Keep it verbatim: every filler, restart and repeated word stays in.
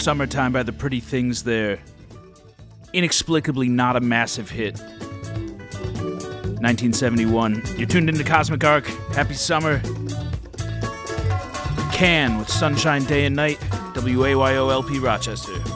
Summertime by the Pretty Things there. Inexplicably not a massive hit. nineteen seventy-one. You're tuned into Cosmic Arc. Happy summer. Can with Sunshine Day and Night. W A Y O L P Rochester.